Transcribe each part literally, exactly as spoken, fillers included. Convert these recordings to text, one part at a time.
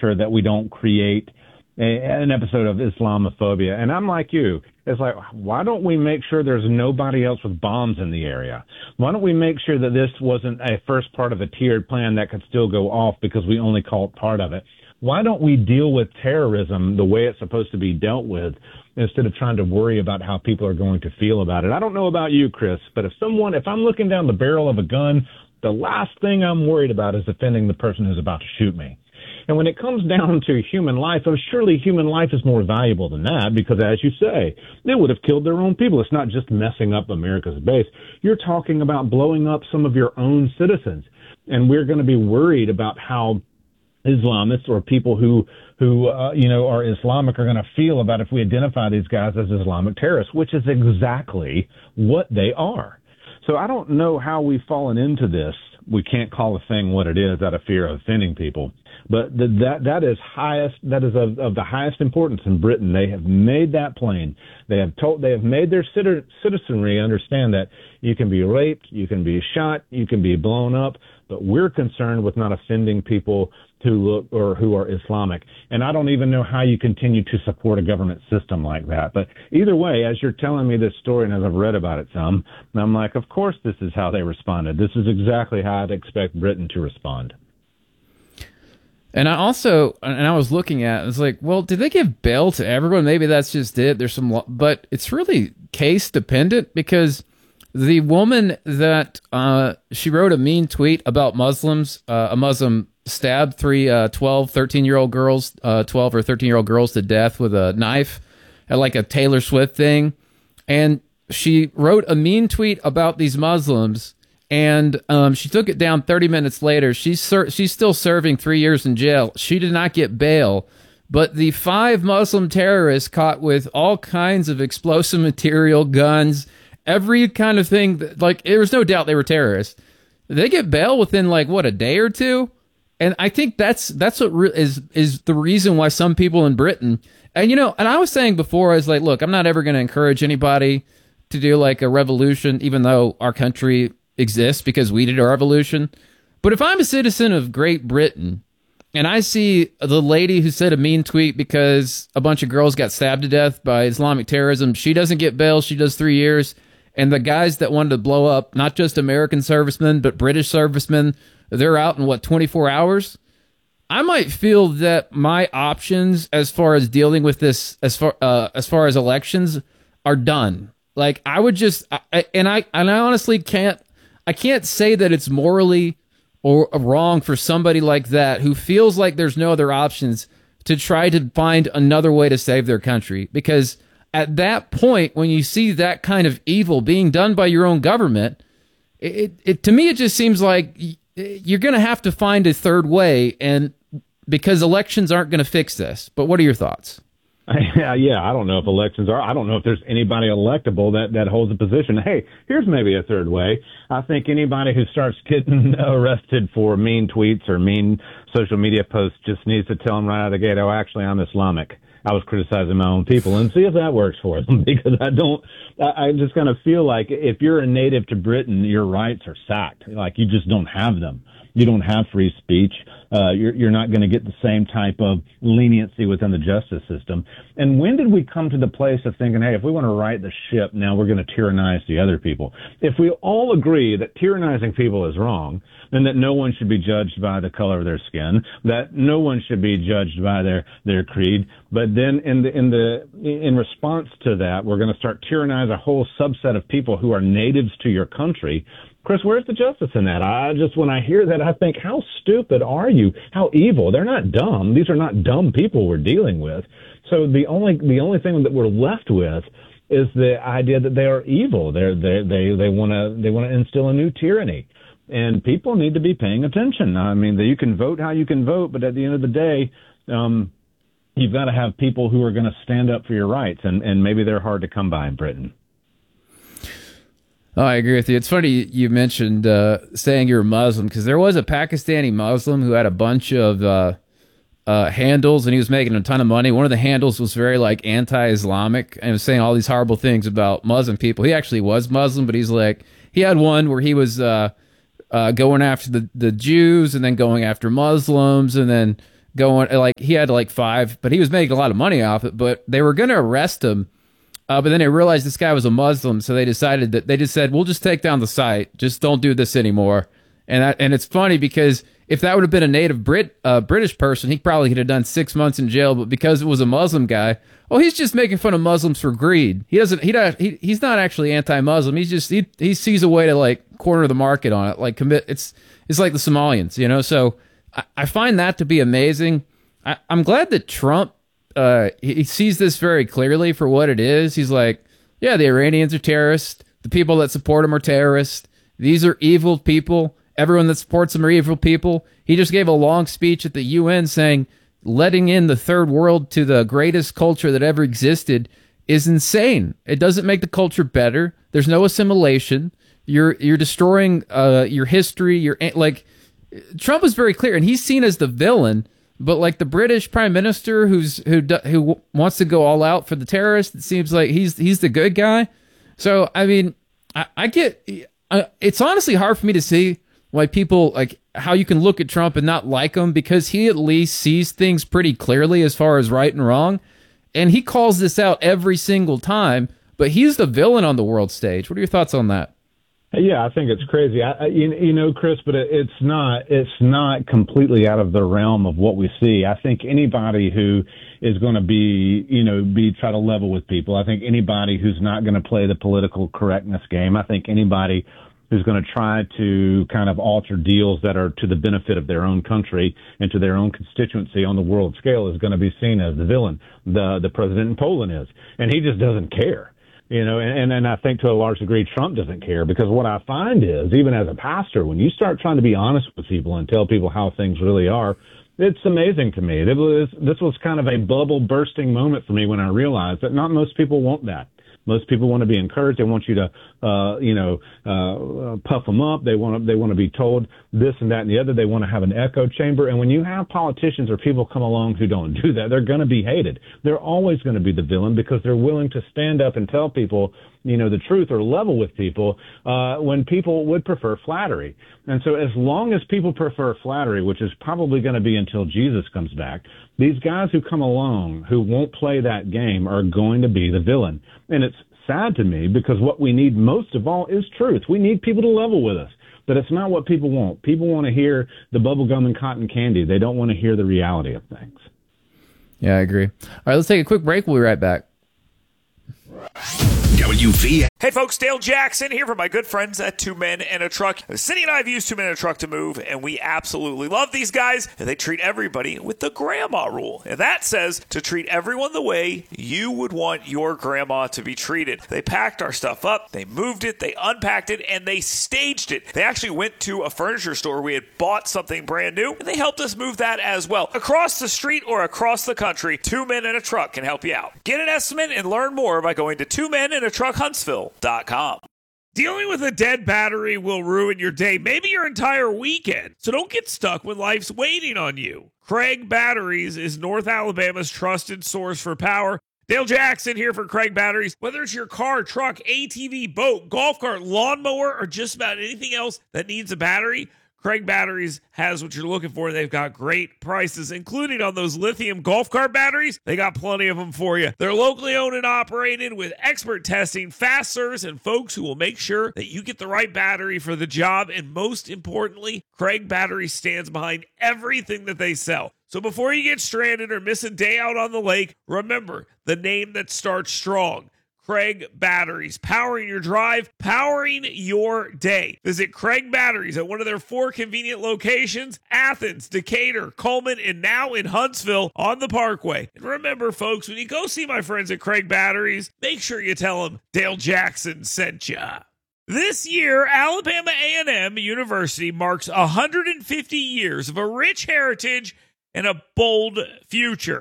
sure that we don't create a, an episode of Islamophobia. And I'm like you. It's like, why don't we make sure there's nobody else with bombs in the area? Why don't we make sure that this wasn't a first part of a tiered plan that could still go off because we only call it part of it? Why don't we deal with terrorism the way it's supposed to be dealt with instead of trying to worry about how people are going to feel about it? I don't know about you, Chris, but if someone, if I'm looking down the barrel of a gun, the last thing I'm worried about is offending the person who's about to shoot me. And when it comes down to human life, oh, surely human life is more valuable than that because, as you say, they would have killed their own people. It's not just messing up America's base. You're talking about blowing up some of your own citizens. And we're going to be worried about how Islamists or people who, who uh, you know, are Islamic are going to feel about if we identify these guys as Islamic terrorists, which is exactly what they are. So I don't know how we've fallen into this. We can't call a thing what it is out of fear of offending people. But the, that that is highest. That is of, of the highest importance in Britain. They have made that plain. They have told. They have made their citizenry understand that you can be raped, you can be shot, you can be blown up. But we're concerned with not offending people who look or who are Islamic. And I don't even know how you continue to support a government system like that. But either way, as you're telling me this story and as I've read about it some, I'm like, of course this is how they responded. This is exactly how I'd expect Britain to respond. And I also, and I was looking at, it's like, well, did they give bail to everyone? Maybe that's just it. There's some, but it's really case dependent because the woman that, uh, she wrote a mean tweet about Muslims, uh, a Muslim stabbed three, uh, twelve, thirteen year old girls, uh, twelve or thirteen year old girls to death with a knife at like a Taylor Swift thing. And she wrote a mean tweet about these Muslims. And um, she took it down thirty minutes later. She's ser- she's still serving three years in jail. She did not get bail. But the five Muslim terrorists caught with all kinds of explosive material, guns, every kind of thing, that, like, there was no doubt they were terrorists. They get bail within, like, what, a day or two? And I think that's that's what re- is is the reason why some people in Britain, and, you know, and I was saying before, I was like, look, I'm not ever going to encourage anybody to do, like, a revolution, even though our country exists because we did our revolution. But if I'm a citizen of Great Britain and I see the lady who said a mean tweet because a bunch of girls got stabbed to death by Islamic terrorism, she doesn't get bail, she does three years, and the guys that wanted to blow up not just American servicemen but British servicemen, they're out in what, twenty-four hours, I might feel that my options as far as dealing with this, as far uh, as far as elections, are done. Like, I would just, I, and I and I honestly can't I can't say that it's morally or wrong for somebody like that who feels like there's no other options to try to find another way to save their country. Because at that point, when you see that kind of evil being done by your own government, it, it to me, it just seems like you're going to have to find a third way, and because elections aren't going to fix this. But what are your thoughts? Yeah, yeah, I don't know if elections are. I don't know if there's anybody electable that, that holds a position. Hey, here's maybe a third way. I think anybody who starts getting arrested for mean tweets or mean social media posts just needs to tell them right out of the gate, oh, actually, I'm Islamic. I was criticizing my own people, and see if that works for them. Because I don't, I, I just kind of feel like if you're a native to Britain, your rights are sacked. Like, you just don't have them. You don't have free speech. Uh, you're, you're not going to get the same type of leniency within the justice system. And when did we come to the place of thinking, hey, if we want to right the ship, now we're going to tyrannize the other people? If we all agree that tyrannizing people is wrong, then that no one should be judged by the color of their skin, that no one should be judged by their, their creed. But then in the, in the, in response to that, we're going to start tyrannize a whole subset of people who are natives to your country. Chris, where's the justice in that? I just, when I hear that, I think, how stupid are you? How evil? They're not dumb. These are not dumb people we're dealing with. So the only, the only thing that we're left with is the idea that they are evil. They're, they, they, they want to, they want to instill a new tyranny. And people need to be paying attention. I mean, you can vote how you can vote, but at the end of the day, um, you've got to have people who are going to stand up for your rights, and, and maybe they're hard to come by in Britain. Oh, I agree with you. It's funny you mentioned uh, saying you're a Muslim, because there was a Pakistani Muslim who had a bunch of uh, uh, handles, and he was making a ton of money. One of the handles was very like anti-Islamic and was saying all these horrible things about Muslim people. He actually was Muslim, but he's like, he had one where he was uh, uh, going after the, the Jews and then going after Muslims and then going like he had like five, but he was making a lot of money off it. But they were going to arrest him, uh, but then they realized this guy was a Muslim, so they decided that they just said, "We'll just take down the site. Just don't do this anymore." And that, and it's funny because if that would have been a native Brit uh, British person, he probably could have done six months in jail. But because it was a Muslim guy, oh, he's just making fun of Muslims for greed. He doesn't. He does. He, he's not actually anti-Muslim. He's just he he sees a way to like corner the market on it, like commit. It's it's like the Somalians, you know. So I, I find that to be amazing. I, I'm glad that Trump uh, he, he sees this very clearly for what it is. He's like, yeah, the Iranians are terrorists. The people that support them are terrorists. These are evil people. Everyone that supports them are evil people. He just gave a long speech at the U N saying letting in the third world to the greatest culture that ever existed is insane. It doesn't make the culture better. There's no assimilation. You're you're destroying uh, your history. You're like Trump is very clear, and he's seen as the villain. But like the British Prime Minister, who's who who wants to go all out for the terrorists, it seems like he's he's the good guy. So I mean, I, I get. Uh, it's honestly hard for me to see why people like how you can look at Trump and not like him, because he at least sees things pretty clearly as far as right and wrong. And he calls this out every single time, but he's the villain on the world stage. What are your thoughts on that? Yeah, I think it's crazy. I, you, you know, Chris, but it, it's not it's not completely out of the realm of what we see. I think anybody who is going to be, you know, be try to level with people. I think anybody who's not going to play the political correctness game. I think anybody who's going to try to kind of alter deals that are to the benefit of their own country and to their own constituency on the world scale is going to be seen as the villain. The the president in Poland is, and he just doesn't care. You know, and, and I think to a large degree, Trump doesn't care, because what I find is, even as a pastor, when you start trying to be honest with people and tell people how things really are, it's amazing to me. It was, this was kind of a bubble bursting moment for me when I realized that not most people want that. Most people want to be encouraged. They want you to, uh, you know, uh, puff them up. They want to, they want to be told this and that and the other. They want to have an echo chamber. And when you have politicians or people come along who don't do that, they're going to be hated. They're always going to be the villain, because they're willing to stand up and tell people, you know, the truth or level with people, uh, when people would prefer flattery. And so as long as people prefer flattery, which is probably going to be until Jesus comes back, these guys who come along who won't play that game are going to be the villain. And it's sad to me, because what we need most of all is truth. We need people to level with us, but it's not what people want. People want to hear the bubblegum and cotton candy. They don't want to hear the reality of things. Yeah, I agree. All right, let's take a quick break. We'll be right back. W V. Hey folks, Dale Jackson here for my good friends at Two Men and a Truck. Cindy and I have used Two Men and a Truck to move, and we absolutely love these guys. And they treat everybody with the grandma rule. And that says to treat everyone the way you would want your grandma to be treated. They packed our stuff up, they moved it, they unpacked it, and they staged it. They actually went to a furniture store. We had bought something brand new, and they helped us move that as well. Across the street or across the country, Two Men and a Truck can help you out. Get an estimate and learn more by going to two men and a truck huntsville dot com. Dealing with a dead battery will ruin your day, maybe your entire weekend. So don't get stuck when life's waiting on you. Craig Batteries is North Alabama's trusted source for power. Dale Jackson here for Craig Batteries. Whether it's your car, truck, A T V, boat, golf cart, lawnmower, or just about anything else that needs a battery, Craig Batteries has what you're looking for. They've got great prices, including on those lithium golf cart batteries. They got plenty of them for you. They're locally owned and operated with expert testing, fast service, and folks who will make sure that you get the right battery for the job. And most importantly, Craig Batteries stands behind everything that they sell. So before you get stranded or miss a day out on the lake, remember the name that starts strong. Craig Batteries, powering your drive, powering your day. Visit Craig Batteries at one of their four convenient locations, Athens, Decatur, Coleman, and now in Huntsville on the Parkway. And remember, folks, when you go see my friends at Craig Batteries, make sure you tell them Dale Jackson sent ya. This year, Alabama A and M University marks one hundred fifty years of a rich heritage and a bold future.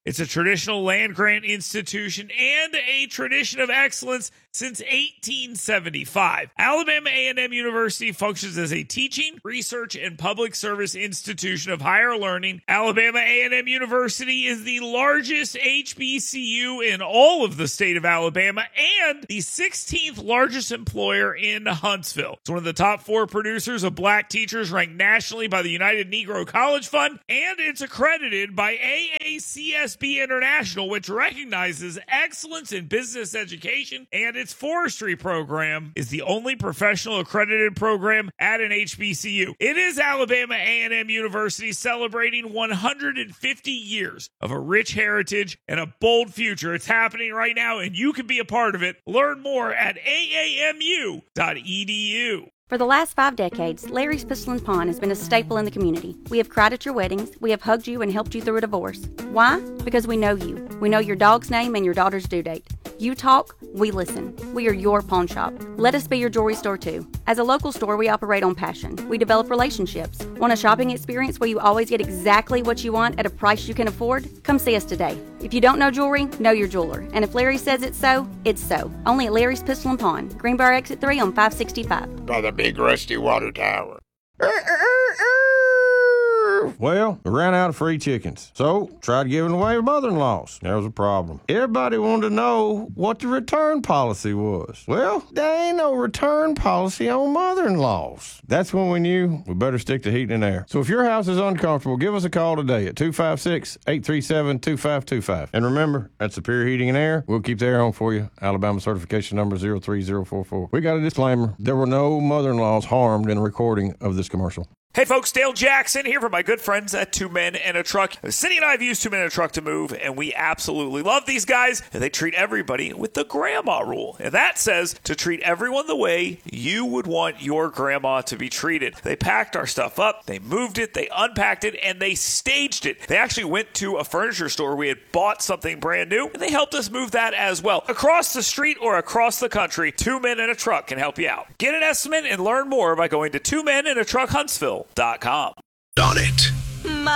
It's a traditional land-grant institution and a tradition of excellence since eighteen seventy-five. Alabama A and M University functions as a teaching, research, and public service institution of higher learning. Alabama A and M University is the largest H B C U in all of the state of Alabama and the sixteenth largest employer in Huntsville. It's one of the top four producers of black teachers ranked nationally by the United Negro College Fund, and it's accredited by A A C S B International, which recognizes excellence in business education, and its forestry program is the only professional accredited program at an H B C U. It is Alabama A and M University celebrating one hundred fifty years of a rich heritage and a bold future. It's happening right now, and you can be a part of it. Learn more at A A M U dot E D U. For the last five decades, Larry's Pistol and Pawn has been a staple in the community. We have cried at your weddings. We have hugged you and helped you through a divorce. Why? Because we know you. We know your dog's name and your daughter's due date. You talk, we listen. We are your pawn shop. Let us be your jewelry store too. As a local store, we operate on passion. We develop relationships. Want a shopping experience where you always get exactly what you want at a price you can afford? Come see us today. If you don't know jewelry, know your jeweler. And if Larry says it's so, it's so. Only at Larry's Pistol and Pawn, Greenbrier Exit three on five sixty-five. By the big rusty water tower. Well, we ran out of free chickens, so tried giving away mother-in-laws. There was a problem. Everybody wanted to know what the return policy was. Well, there ain't no return policy on mother-in-laws. That's when we knew we better stick to heating and air. So if your house is uncomfortable, give us a call today at two five six, eight three seven, two five two five. And remember, at Superior Heating and Air, we'll keep the air on for you. Alabama certification number zero three zero four four. We got a disclaimer. There were no mother-in-laws harmed in the recording of this commercial. Hey folks, Dale Jackson here for my good friends at Two Men and a Truck. Cindy and I have used Two Men and a Truck to move, and we absolutely love these guys. They treat everybody with the grandma rule. And that says to treat everyone the way you would want your grandma to be treated. They packed our stuff up, they moved it, they unpacked it, and they staged it. They actually went to a furniture store. We had bought something brand new, and they helped us move that as well. Across the street or across the country, Two Men and a Truck can help you out. Get an estimate and learn more by going to two men and a truck huntsville dot com. On it. My